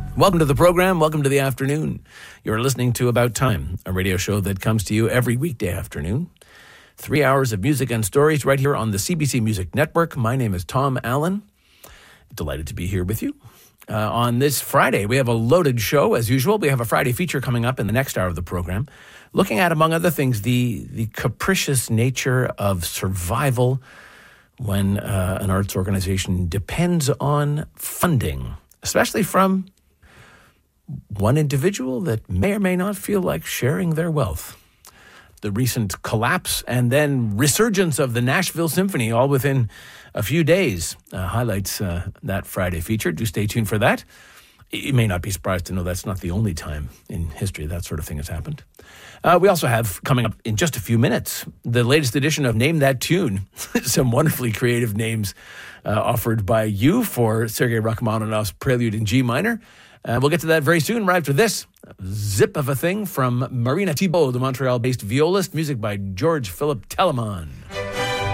Welcome to the program. Welcome to the afternoon. You're listening to About Time, a radio show that comes to you every weekday afternoon. 3 hours of music and stories right here on the CBC Music Network. My name is Tom Allen. Delighted to be here with you. On this Friday, we have a loaded show as usual. We have a Friday feature coming up in the next hour of the program, looking at, among other things, the capricious nature of survival when an arts organization depends on funding, especially from one individual that may or may not feel like sharing their wealth. The recent collapse and then resurgence of the Nashville Symphony all within a few days highlights that Friday feature. Do stay tuned for that. You may not be surprised to know that's not the only time in history that sort of thing has happened. We also have, coming up in just a few minutes, the latest edition of Name That Tune. Some wonderfully creative names offered by you for Sergei Rachmaninoff's Prelude in G minor. We'll get to that very soon. Right after this, zip of a thing from Marina Thibault, the Montreal-based violist. Music by George Philip Telemann.